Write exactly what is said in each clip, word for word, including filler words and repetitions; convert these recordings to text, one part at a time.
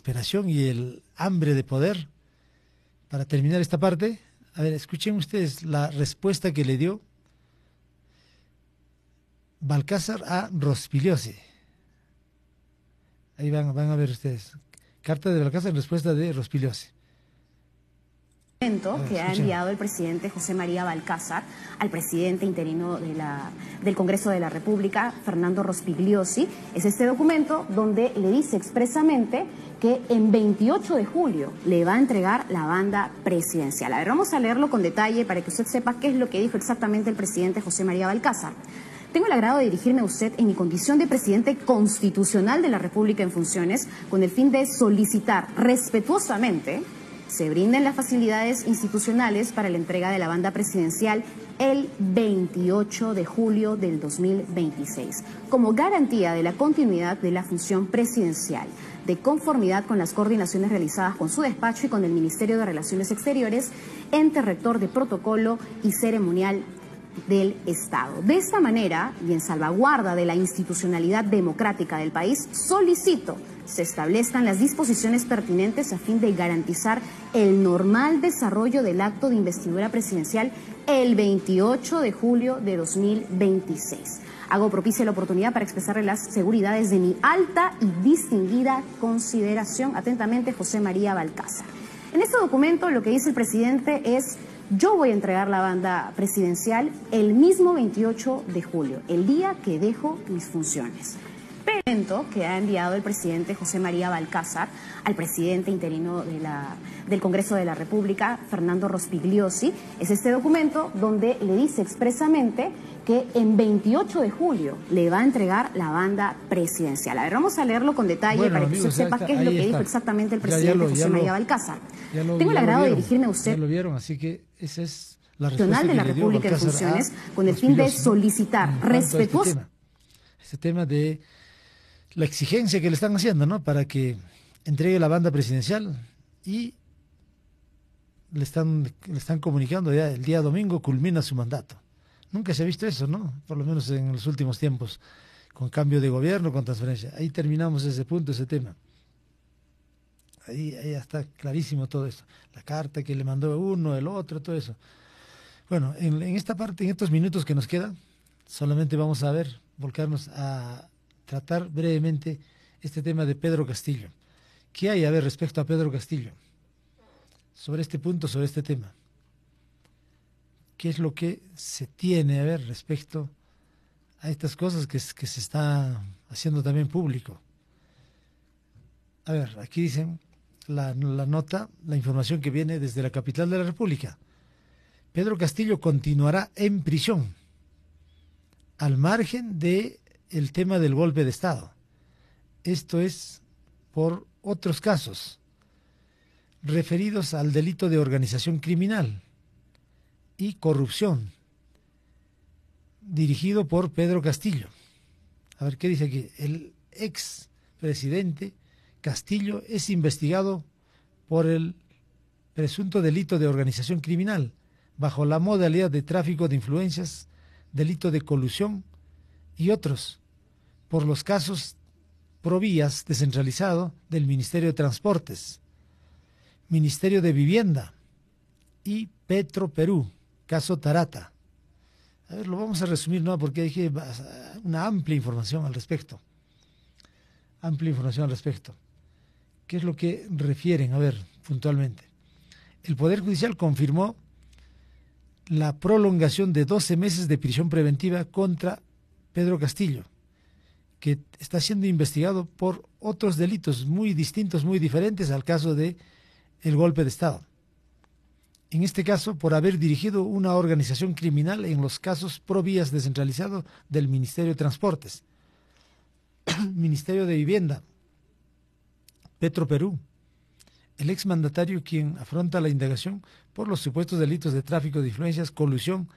desesperación y el hambre de poder. Para terminar esta parte, a ver, escuchen ustedes la respuesta que le dio Balcázar a Rospigliosi. Ahí van, van a ver ustedes. Carta de Balcázar en respuesta de Rospigliosi. Que ha enviado el presidente José María Balcázar al presidente interino de la, del Congreso de la República, Fernando Rospigliosi. Es este documento donde le dice expresamente que en veintiocho de julio le va a entregar la banda presidencial. A ver, vamos a leerlo con detalle para que usted sepa qué es lo que dijo exactamente el presidente José María Balcázar. Tengo el agrado de dirigirme a usted en mi condición de presidente constitucional de la República en funciones con el fin de solicitar respetuosamente se brinden las facilidades institucionales para la entrega de la banda presidencial el veintiocho de julio del dos mil veintiséis, como garantía de la continuidad de la función presidencial, de conformidad con las coordinaciones realizadas con su despacho y con el Ministerio de Relaciones Exteriores, ente rector de protocolo y ceremonial del Estado. De esta manera, y en salvaguarda de la institucionalidad democrática del país, solicito se establezcan las disposiciones pertinentes a fin de garantizar el normal desarrollo del acto de investidura presidencial el veintiocho de julio de dos mil veintiséis. Hago propicia la oportunidad para expresarle las seguridades de mi alta y distinguida consideración. Atentamente, José María Balcázar. En este documento lo que dice el presidente es: yo voy a entregar la banda presidencial el mismo veintiocho de julio, el día que dejo mis funciones. Que ha enviado el presidente José María Balcázar al presidente interino de la, del Congreso de la República, Fernando Rospigliosi. Es este documento donde le dice expresamente que en veintiocho de julio le va a entregar la banda presidencial. A ver, vamos a leerlo con detalle bueno, para que amigos, usted sepa está, qué es lo que está. dijo exactamente el presidente ya, ya lo, José María lo, Balcázar. Lo, Tengo el agrado de dirigirme a usted. Ya lo vieron, así que esa es la respuesta de la República en funciones con el fin de solicitar ¿no? respetuoso. Este, este tema de la exigencia que le están haciendo, ¿no? Para que entregue la banda presidencial y le están, le están comunicando ya el día domingo culmina su mandato. Nunca se ha visto eso, ¿no? Por lo menos en los últimos tiempos, con cambio de gobierno, con transferencia. Ahí terminamos ese punto, ese tema. Ahí, ahí está clarísimo todo esto. La carta que le mandó uno, el otro, todo eso. Bueno, en, en esta parte, en estos minutos que nos quedan, solamente vamos a ver, volcarnos a tratar brevemente este tema de Pedro Castillo. ¿Qué hay a ver respecto a Pedro Castillo? Sobre este punto, sobre este tema. ¿Qué es lo que se tiene a ver respecto a estas cosas que, que se está haciendo también público? A ver, aquí dicen la, la nota, la información que viene desde la capital de la República. Pedro Castillo continuará en prisión, al margen de el tema del golpe de Estado. Esto es por otros casos referidos al delito de organización criminal y corrupción dirigido por Pedro Castillo. A ver qué dice aquí. El ex presidente Castillo es investigado por el presunto delito de organización criminal bajo la modalidad de tráfico de influencias, delito de colusión y otros, por los casos Provías descentralizado del Ministerio de Transportes, Ministerio de Vivienda y Petroperú, caso Tarata. A ver, lo vamos a resumir, ¿no? Porque hay una amplia información al respecto. Amplia información al respecto. ¿Qué es lo que refieren? A ver, puntualmente. El Poder Judicial confirmó la prolongación de doce meses de prisión preventiva contra Pedro Castillo, que está siendo investigado por otros delitos muy distintos, muy diferentes al caso de el golpe de Estado. En este caso, por haber dirigido una organización criminal en los casos Provías descentralizado del Ministerio de Transportes, Ministerio de Vivienda, Petroperú. El exmandatario, quien afronta la indagación por los supuestos delitos de tráfico de influencias, colusión,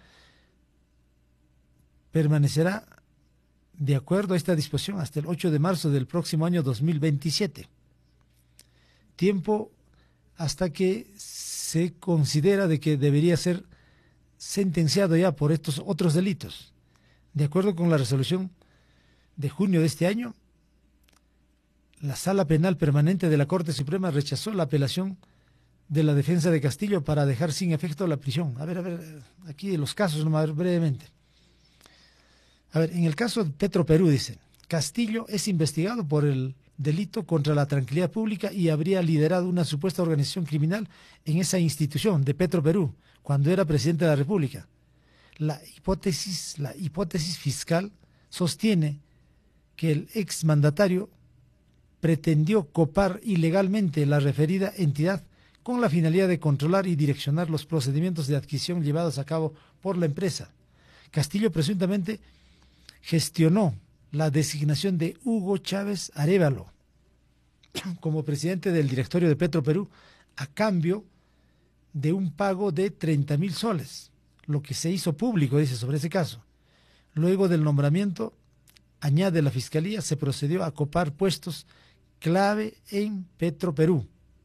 permanecerá de acuerdo a esta disposición hasta el ocho de marzo del próximo año dos mil veintisiete. Tiempo hasta que se considera de que debería ser sentenciado ya por estos otros delitos. De acuerdo con la resolución de junio de este año, la Sala Penal Permanente de la Corte Suprema rechazó la apelación de la defensa de Castillo para dejar sin efecto la prisión. A ver, a ver, aquí los casos nomás brevemente. A ver, en el caso de Petroperú dice, Castillo es investigado por el delito contra la tranquilidad pública y habría liderado una supuesta organización criminal en esa institución de Petroperú cuando era presidente de la República. La hipótesis, la hipótesis fiscal sostiene que el exmandatario pretendió copar ilegalmente la referida entidad con la finalidad de controlar y direccionar los procedimientos de adquisición llevados a cabo por la empresa. Castillo presuntamente gestionó la designación de Hugo Chávez Arévalo como presidente del directorio de Petroperú a cambio de un pago de treinta mil soles, lo que se hizo público, dice, sobre ese caso. Luego del nombramiento, añade la Fiscalía, se procedió a copar puestos clave en Petroperú.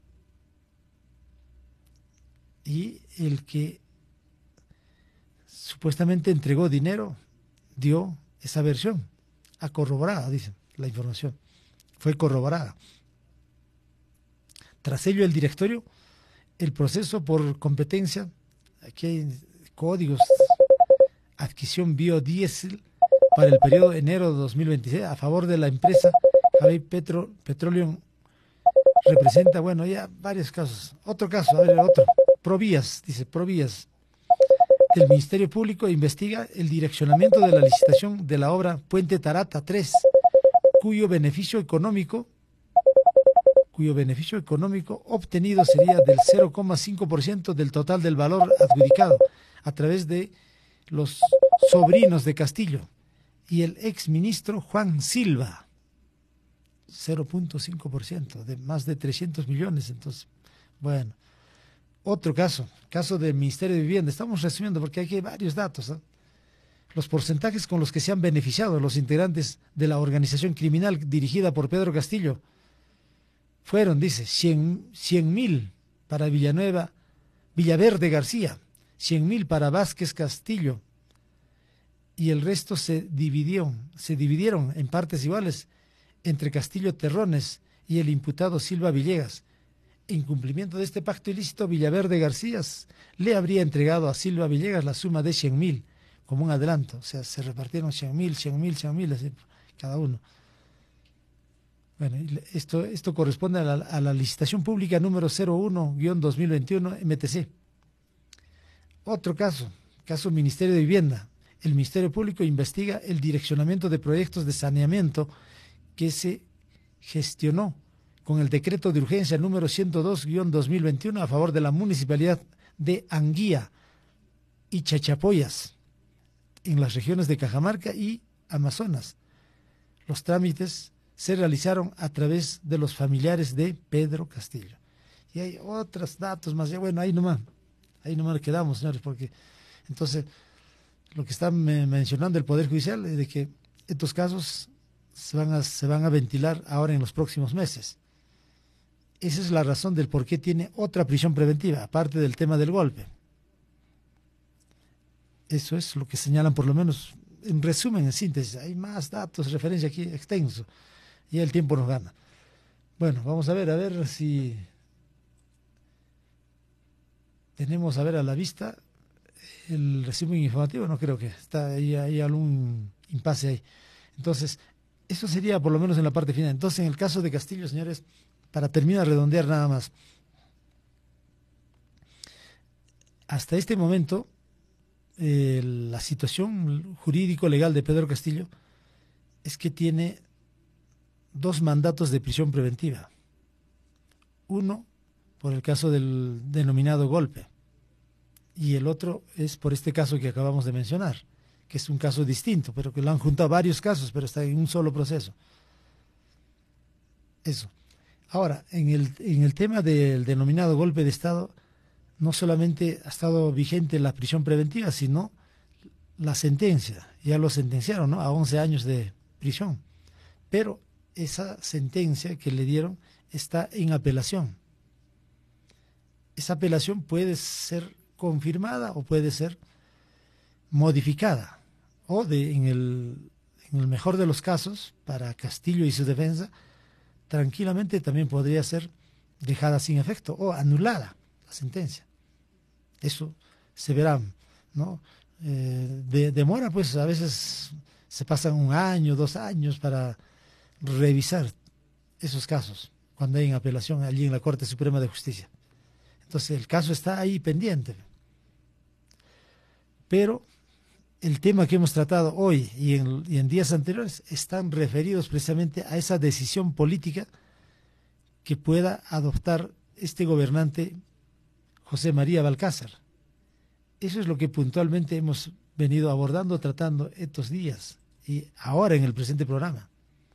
Y el que supuestamente entregó dinero dio esa versión, a corroborada, dicen, la información. Fue corroborada. Tras ello, el directorio, el proceso por competencia, aquí hay códigos, adquisición biodiesel para el periodo de enero de dos mil veintiséis a favor de la empresa Javi Petro, Petroleum, representa, bueno, ya varios casos. Otro caso, a ver, otro. Provías, dice, Provías. El Ministerio Público investiga el direccionamiento de la licitación de la obra Puente Tarata tres, cuyo beneficio económico, cuyo beneficio económico obtenido sería del cero coma cinco por ciento del total del valor adjudicado a través de los sobrinos de Castillo y el exministro Juan Silva. cero punto cinco por ciento de más de trescientos millones. Entonces, bueno. Otro caso, caso del Ministerio de Vivienda. Estamos resumiendo porque aquí hay varios datos, ¿eh? Los porcentajes con los que se han beneficiado los integrantes de la organización criminal dirigida por Pedro Castillo fueron, dice, cien mil para Villanueva, Villaverde García, cien mil para Vázquez Castillo, y el resto se dividieron, se dividieron en partes iguales entre Castillo Terrones y el imputado Silva Villegas. En cumplimiento de este pacto ilícito, Villaverde García le habría entregado a Silva Villegas la suma de cien mil como un adelanto. O sea, se repartieron cien mil, cien mil, cien mil, así, cada uno. Bueno, esto, esto corresponde a la, a la licitación pública número cero uno guión dos mil veintiuno M T C. Otro caso, caso Ministerio de Vivienda. El Ministerio Público investiga el direccionamiento de proyectos de saneamiento que se gestionó con el decreto de urgencia número ciento dos guión dos mil veintiuno a favor de la municipalidad de Anguía y Chachapoyas, en las regiones de Cajamarca y Amazonas. Los trámites se realizaron a través de los familiares de Pedro Castillo. Y hay otros datos más, bueno, ahí nomás, ahí nomás quedamos, señores, porque entonces lo que está mencionando el Poder Judicial es de que estos casos se van a, se van a ventilar ahora en los próximos meses. Esa es la razón del por qué tiene otra prisión preventiva, aparte del tema del golpe. Eso es lo que señalan, por lo menos, en resumen, en síntesis. Hay más datos, referencia aquí extenso, y el tiempo nos gana. Bueno, vamos a ver, a ver si tenemos, a ver, a la vista el resumen informativo. No creo que está ahí, hay algún impasse ahí. Entonces, eso sería por lo menos en la parte final. Entonces, en el caso de Castillo, señores, para terminar de redondear nada más, hasta este momento eh, la situación jurídico-legal de Pedro Castillo es que tiene dos mandatos de prisión preventiva. Uno por el caso del denominado golpe y el otro es por este caso que acabamos de mencionar, que es un caso distinto, pero que lo han juntado varios casos, pero está en un solo proceso. Eso. Ahora, en el, en el tema del denominado golpe de Estado, no solamente ha estado vigente la prisión preventiva, sino la sentencia. Ya lo sentenciaron, ¿no?, a once años de prisión. Pero esa sentencia que le dieron está en apelación. Esa apelación puede ser confirmada o puede ser modificada. O, de, en, el, en el mejor de los casos, para Castillo y su defensa, tranquilamente también podría ser dejada sin efecto o anulada la sentencia. Eso se verá, ¿no? Eh, de, demora, pues a veces se pasan un año, dos años para revisar esos casos cuando hay en apelación allí en la Corte Suprema de Justicia. Entonces el caso está ahí pendiente. Pero el tema que hemos tratado hoy y en, y en días anteriores están referidos precisamente a esa decisión política que pueda adoptar este gobernante José María Balcázar. Eso es lo que puntualmente hemos venido abordando, tratando estos días y ahora en el presente programa.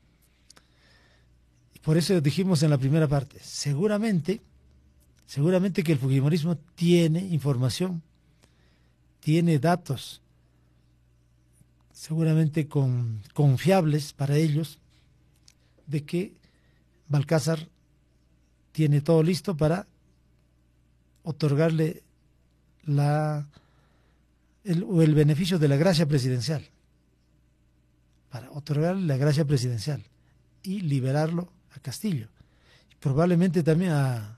Por eso dijimos en la primera parte, seguramente, seguramente que el fujimorismo tiene información, tiene datos, seguramente con, confiables para ellos, de que Balcázar tiene todo listo para otorgarle la, el, o el beneficio de la gracia presidencial, para otorgarle la gracia presidencial y liberarlo a Castillo, y probablemente también a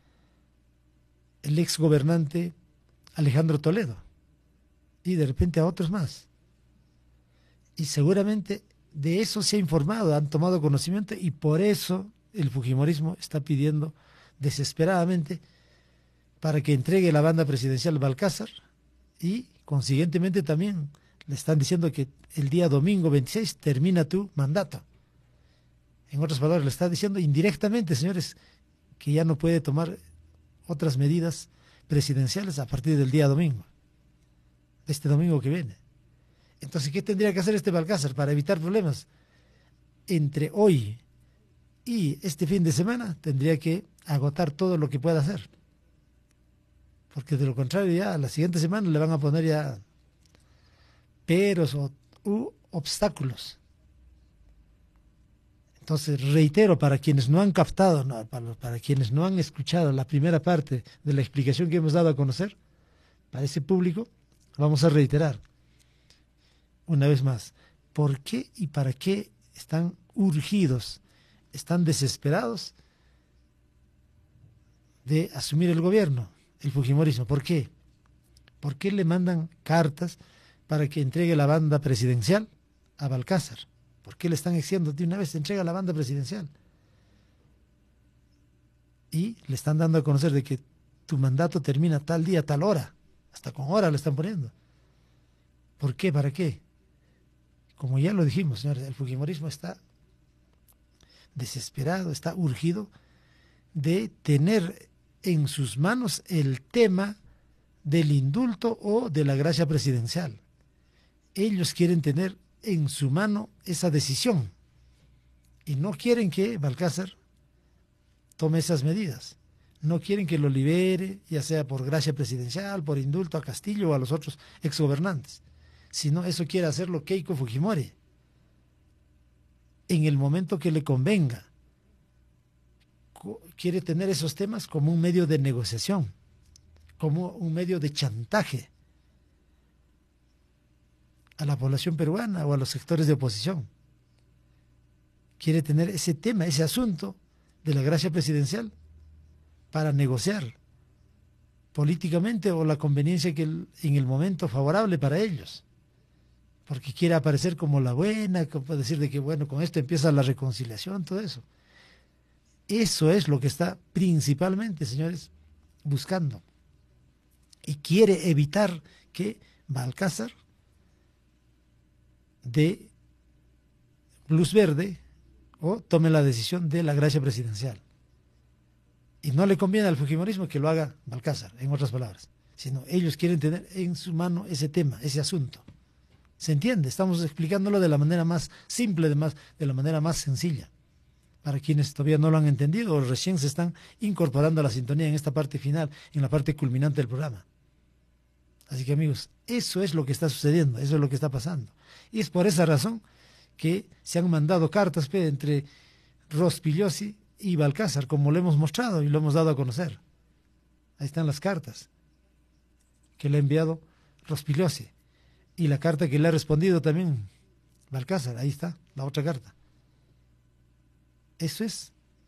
el ex gobernante Alejandro Toledo, y de repente a otros más. Y seguramente de eso se ha informado, han tomado conocimiento, y por eso el fujimorismo está pidiendo desesperadamente para que entregue la banda presidencial Balcázar, y consiguientemente también le están diciendo que el día domingo veintiséis termina tu mandato. En otras palabras, le está diciendo indirectamente, señores, que ya no puede tomar otras medidas presidenciales a partir del día domingo, este domingo que viene. Entonces, ¿qué tendría que hacer este Balcázar para evitar problemas? Entre hoy y este fin de semana tendría que agotar todo lo que pueda hacer, porque de lo contrario ya la siguiente semana le van a poner ya peros o u obstáculos. Entonces, reitero, para quienes no han captado, no, para, para quienes no han escuchado la primera parte de la explicación que hemos dado a conocer, para ese público, vamos a reiterar una vez más, ¿por qué y para qué están urgidos, están desesperados de asumir el gobierno, el fujimorismo? ¿Por qué? ¿Por qué le mandan cartas para que entregue la banda presidencial a Balcázar? ¿Por qué le están exigiendo de una vez entrega la banda presidencial? Y le están dando a conocer de que tu mandato termina tal día, tal hora. Hasta con hora le están poniendo. ¿Por qué? ¿Para qué? Como ya lo dijimos, señores, el fujimorismo está desesperado, está urgido de tener en sus manos el tema del indulto o de la gracia presidencial. Ellos quieren tener en su mano esa decisión y no quieren que Balcázar tome esas medidas, no quieren que lo libere, ya sea por gracia presidencial, por indulto a Castillo o a los otros exgobernantes, sino eso quiere hacerlo Keiko Fujimori en el momento que le convenga. Quiere tener esos temas como un medio de negociación, como un medio de chantaje a la población peruana o a los sectores de oposición. Quiere tener ese tema, ese asunto de la gracia presidencial para negociar políticamente o la conveniencia que el, en el momento favorable para ellos, porque quiere aparecer como la buena, como decir de que bueno, con esto empieza la reconciliación, todo eso. Eso es lo que está principalmente, señores, buscando, y quiere evitar que Balcázar de luz verde o tome la decisión de la gracia presidencial. Y no le conviene al fujimorismo que lo haga Balcázar, en otras palabras, sino ellos quieren tener en su mano ese tema, ese asunto. ¿Se entiende? Estamos explicándolo de la manera más simple, de, más, de la manera más sencilla, para quienes todavía no lo han entendido o recién se están incorporando a la sintonía en esta parte final, en la parte culminante del programa. Así que, amigos, eso es lo que está sucediendo, eso es lo que está pasando. Y es por esa razón que se han mandado cartas pe, entre Rospigliosi y Balcázar, como lo hemos mostrado y lo hemos dado a conocer. Ahí están las cartas que le ha enviado Rospigliosi y la carta que le ha respondido también Balcázar. Ahí está la otra carta. Eso es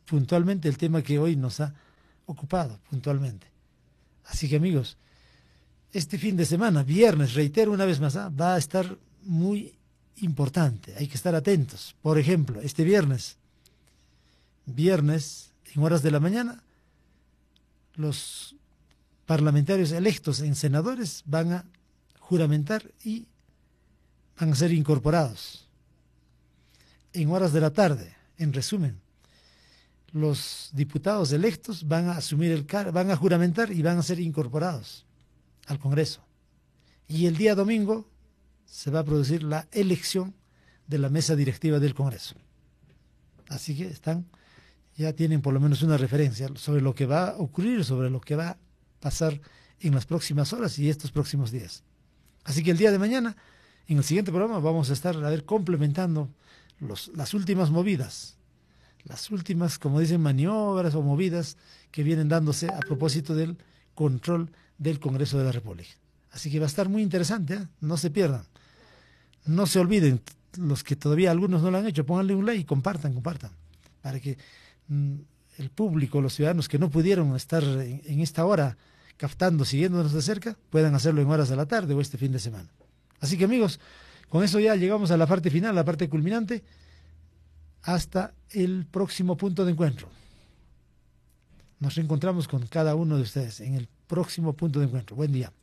puntualmente el tema que hoy nos ha ocupado puntualmente. Así que amigos, este fin de semana, viernes, reitero una vez más, ¿ah? va a estar muy importante, hay que estar atentos. Por ejemplo, este viernes, viernes en horas de la mañana, los parlamentarios electos en senadores van a juramentar y van a ser incorporados. En horas de la tarde, en resumen, los diputados electos van a asumir el cargo, van a juramentar y van a ser incorporados al Congreso. Y el día domingo se va a producir la elección de la mesa directiva del Congreso. Así que están, ya tienen por lo menos una referencia sobre lo que va a ocurrir, sobre lo que va a pasar en las próximas horas y estos próximos días. Así que el día de mañana, en el siguiente programa, vamos a estar a ver complementando los, las últimas movidas, las últimas, como dicen, maniobras o movidas que vienen dándose a propósito del control del Congreso de la República. Así que va a estar muy interesante, ¿eh? No se pierdan. No se olviden, los que todavía algunos no lo han hecho, pónganle un like y compartan, compartan, para que mm, el público, los ciudadanos que no pudieron estar en, en esta hora captando, siguiéndonos de cerca, puedan hacerlo en horas de la tarde o este fin de semana. Así que amigos, con eso ya llegamos a la parte final, la parte culminante, hasta el próximo punto de encuentro. Nos reencontramos con cada uno de ustedes en el próximo punto de encuentro. Buen día.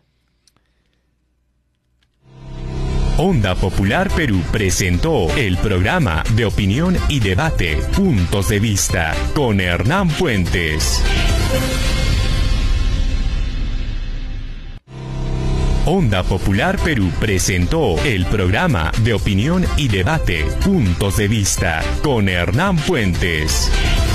Onda Popular Perú presentó el programa de opinión y debate Puntos de Vista con Hernán Puentes. Onda Popular Perú presentó el programa de opinión y debate Puntos de Vista con Hernán Puentes.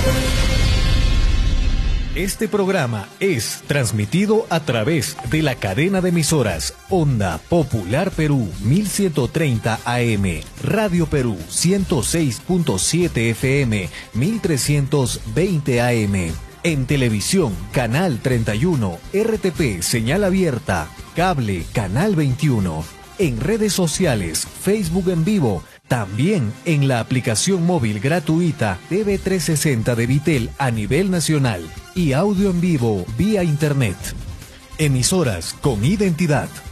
Este programa es transmitido a través de la cadena de emisoras Onda Popular Perú mil ciento treinta A M, Radio Perú ciento seis punto siete F M, mil trescientos veinte A M. En televisión, Canal treinta y uno, R T P, señal abierta, cable, Canal veintiuno. En redes sociales, Facebook en vivo, también en la aplicación móvil gratuita T V trescientos sesenta de Vitel a nivel nacional y audio en vivo vía Internet. Emisoras con identidad.